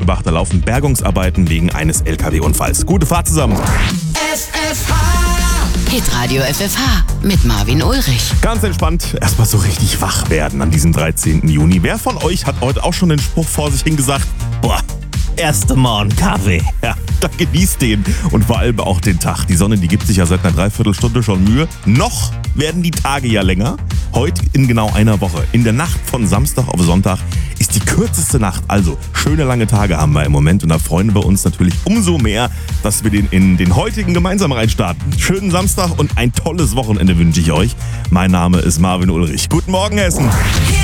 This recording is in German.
Offenbach. Da laufen Bergungsarbeiten wegen eines LKW-Unfalls. Gute Fahrt zusammen. Hitradio FFH mit Marvin Ulrich. Ganz entspannt erstmal so richtig wach werden an diesem 13. Juni. Wer von euch hat heute auch schon den Spruch vor sich hingesagt, boah, erste Morgen Kaffee. Ja, dann genießt den und vor allem auch den Tag. Die Sonne, die gibt sich ja seit einer Dreiviertelstunde schon Mühe. Noch werden die Tage ja länger. Heute in genau einer Woche. In der Nacht von Samstag auf Sonntag ist die kürzeste Nacht. Also schöne lange Tage haben wir im Moment und da freuen wir uns natürlich umso mehr, dass wir in den heutigen gemeinsam reinstarten. Schönen Samstag und ein tolles Wochenende wünsche ich euch. Mein Name ist Marvin Ulrich. Guten Morgen, Hessen.